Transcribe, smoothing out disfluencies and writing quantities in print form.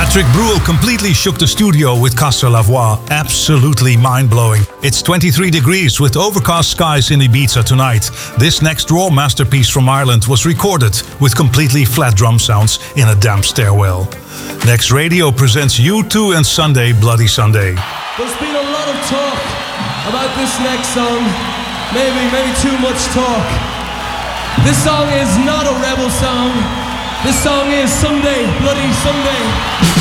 Patrick Bruel completely shook the studio with Casa La Voix. Absolutely mind-blowing. It's 23 degrees with overcast skies in Ibiza tonight. This next raw masterpiece from Ireland was recorded with completely flat drum sounds in a damp stairwell. Next Radio presents U2 and Sunday Bloody Sunday. There's been a lot of talk about this next song. Maybe too much talk. This song is not a rebel song. This song is Sunday, Bloody Sunday.